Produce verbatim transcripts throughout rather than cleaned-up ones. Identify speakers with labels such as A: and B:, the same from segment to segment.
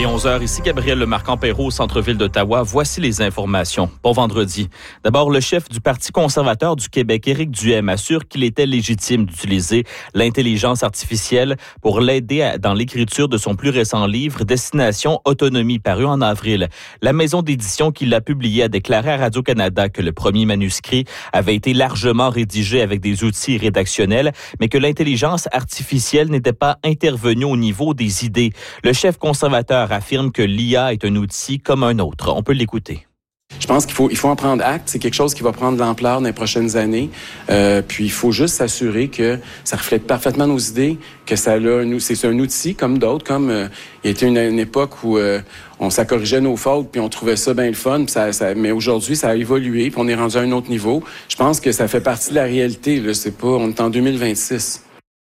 A: onze heures, ici Gabriel Lemarquand-Perrault au centre-ville d'Ottawa. Voici les informations. Bon vendredi. D'abord, le chef du Parti conservateur du Québec, Éric Duhaime, assure qu'il était légitime d'utiliser l'intelligence artificielle pour l'aider dans l'écriture de son plus récent livre, Destination Autonomie, paru en avril. La maison d'édition qui l'a publié a déclaré à Radio-Canada que le premier manuscrit avait été largement rédigé avec des outils rédactionnels, mais que l'intelligence artificielle n'était pas intervenue au niveau des idées. Le chef conservateur affirme que l'I A est un outil comme un autre. On peut l'écouter.
B: Je pense qu'il faut, il faut en prendre acte. C'est quelque chose qui va prendre de l'ampleur dans les prochaines années. Euh, puis il faut juste s'assurer que ça reflète parfaitement nos idées, que ça a un, c'est un outil comme d'autres, comme euh, il y a été une, une époque où euh, on s'accorrigeait nos fautes puis on trouvait ça bien le fun. Puis ça, ça, mais aujourd'hui, ça a évolué puis on est rendu à un autre niveau. Je pense que ça fait partie de la réalité. Là, c'est pas, on est en deux mille vingt-six.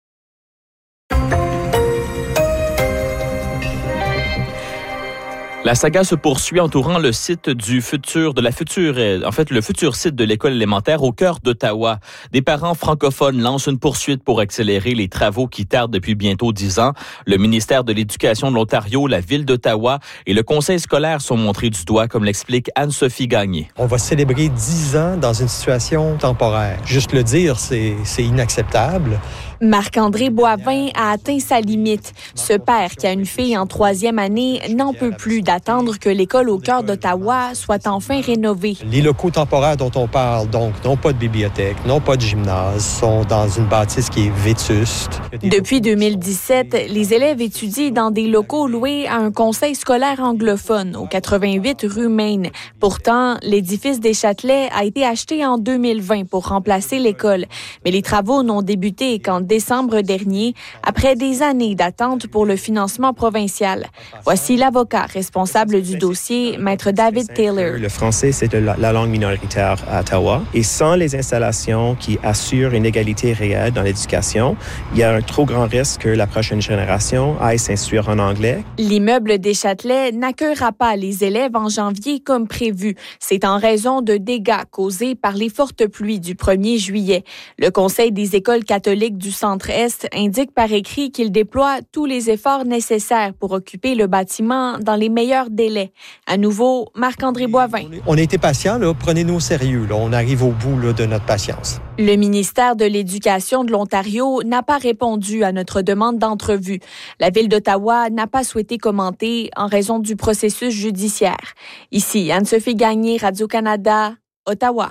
A: La saga se poursuit entourant le site du futur, de la future, en fait, le futur site de l'école élémentaire au cœur d'Ottawa. Des parents francophones lancent une poursuite pour accélérer les travaux qui tardent depuis bientôt dix ans. Le ministère de l'Éducation de l'Ontario, la Ville d'Ottawa et le conseil scolaire sont montrés du doigt, comme l'explique Anne-Sophie Gagné.
C: On va célébrer dix ans dans une situation temporaire. Juste le dire, c'est, c'est inacceptable.
D: Marc-André Boivin a atteint sa limite. Ce père qui a une fille en troisième année n'en peut plus d'attendre que l'école au cœur d'Ottawa soit enfin rénovée.
C: Les locaux temporaires dont on parle, donc, n'ont pas de bibliothèque, n'ont pas de gymnase, sont dans une bâtisse qui est vétuste.
D: Depuis deux mille dix-sept, les élèves étudient dans des locaux loués à un conseil scolaire anglophone au quatre-vingt-huit rue Maine. Pourtant, l'édifice des Châtelets a été acheté en deux mille vingt pour remplacer l'école. Mais les travaux n'ont débuté qu'en décembre dernier, après des années d'attente pour le financement provincial. Voici l'avocat responsable du dossier, Maître David Taylor.
E: Le français, c'est la, la langue minoritaire à Ottawa. Et sans les installations qui assurent une égalité réelle dans l'éducation, il y a un trop grand risque que la prochaine génération aille s'instruire en anglais.
D: L'immeuble des Châtelets n'accueillera pas les élèves en janvier comme prévu. C'est en raison de dégâts causés par les fortes pluies du premier juillet. Le Conseil des écoles catholiques du Centre-Est indique par écrit qu'il déploie tous les efforts nécessaires pour occuper le bâtiment dans les meilleurs délais. À nouveau, Marc-André Boivin.
C: On a été patient, là. Prenez-nous au sérieux. Là. On arrive au bout là, de notre patience.
D: Le ministère de l'Éducation de l'Ontario n'a pas répondu à notre demande d'entrevue. La Ville d'Ottawa n'a pas souhaité commenter en raison du processus judiciaire. Ici, Anne-Sophie Gagné, Radio-Canada, Ottawa.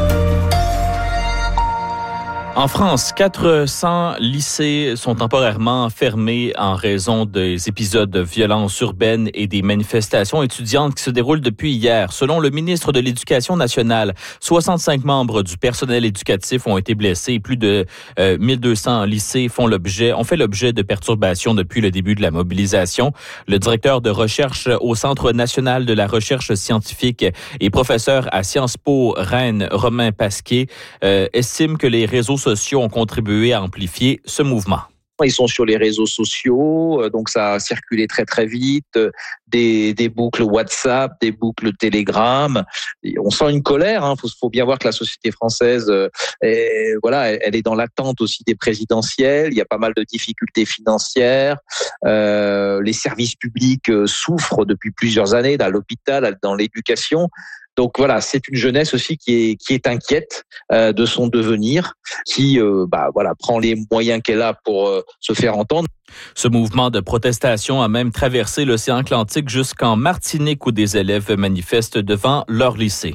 A: En France, quatre cents lycées sont temporairement fermés en raison des épisodes de violence urbaine et des manifestations étudiantes qui se déroulent depuis hier. Selon le ministre de l'Éducation nationale, soixante-cinq membres du personnel éducatif ont été blessés et plus de euh, mille deux cents lycées font l'objet, ont fait l'objet de perturbations depuis le début de la mobilisation. Le directeur de recherche au Centre national de la recherche scientifique et professeur à Sciences Po Rennes, Romain Pasquier, euh, estime que les réseaux sociaux ont contribué à amplifier ce mouvement.
F: Ils sont sur les réseaux sociaux, donc ça a circulé très très vite, des, des boucles WhatsApp, des boucles Telegram. Et on sent une colère, hein. Faut, faut bien voir que la société française, est, voilà, elle est dans l'attente aussi des présidentielles. Il y a pas mal de difficultés financières. Euh, les services publics souffrent depuis plusieurs années, dans l'hôpital, dans l'éducation. Donc voilà, c'est une jeunesse aussi qui est qui est inquiète euh, de son devenir, qui euh, bah voilà prend les moyens qu'elle a pour euh, se faire entendre.
A: Ce mouvement de protestation a même traversé l'océan Atlantique jusqu'en Martinique où des élèves manifestent devant leur lycée.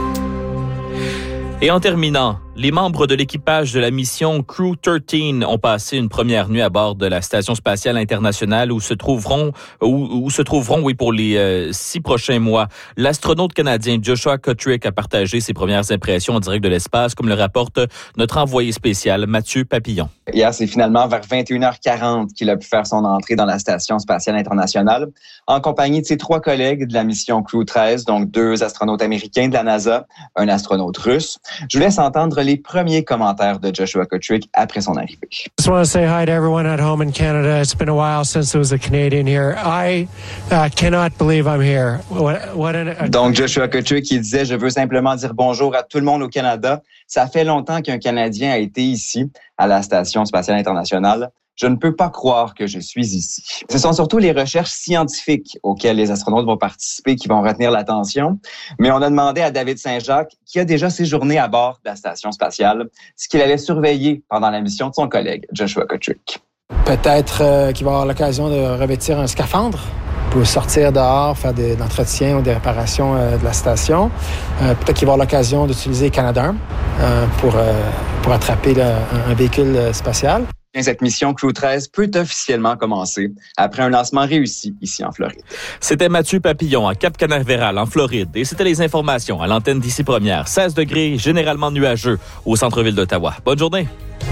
A: Et en terminant, les membres de l'équipage de la mission Crew treize ont passé une première nuit à bord de la Station spatiale internationale où se trouveront, où, où se trouveront, oui, pour les euh, six prochains mois. L'astronaute canadien Joshua Kotrick a partagé ses premières impressions en direct de l'espace, comme le rapporte notre envoyé spécial Mathieu Papillon.
G: Hier, c'est finalement vers vingt et une heures quarante qu'il a pu faire son entrée dans la Station spatiale internationale en compagnie de ses trois collègues de la mission Crew treize, donc deux astronautes américains de la NASA, un astronaute russe. Je vous laisse entendre les premiers commentaires de Joshua Kotrick après son arrivée.
H: I just want to say hi to everyone at home in Canada. It's been a while since there was a Canadian here. I uh, cannot believe I'm here. What, what an...
G: Donc Joshua Kotrick qui disait « Je veux simplement dire bonjour à tout le monde au Canada. Ça fait longtemps qu'un Canadien a été ici, à la Station spatiale internationale. Je ne peux pas croire que je suis ici. Ce sont surtout les recherches scientifiques auxquelles les astronautes vont participer qui vont retenir l'attention. Mais on a demandé à David Saint-Jacques, qui a déjà séjourné à bord de la station spatiale, ce qu'il allait surveiller pendant la mission de son collègue Joshua Kotrick.
I: Peut-être euh, qu'il va avoir l'occasion de revêtir un scaphandre pour sortir dehors, faire des entretiens ou des réparations euh, de la station. Euh, peut-être qu'il va avoir l'occasion d'utiliser Canadarm euh, pour, euh, pour attraper là, un, un véhicule spatial.
G: Cette mission Crew treize peut officiellement commencer après un lancement réussi ici en Floride.
A: C'était Mathieu Papillon à Cap Canaveral en Floride et c'était les informations à l'antenne d'ici Première. seize degrés, généralement nuageux au centre-ville d'Ottawa. Bonne journée.